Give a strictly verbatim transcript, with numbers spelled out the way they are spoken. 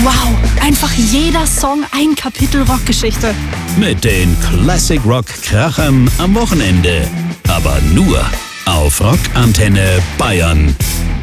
Wow, einfach jeder Song ein Kapitel Rockgeschichte. Mit den Classic Rock Krachern am Wochenende. Aber nur auf Rockantenne Bayern.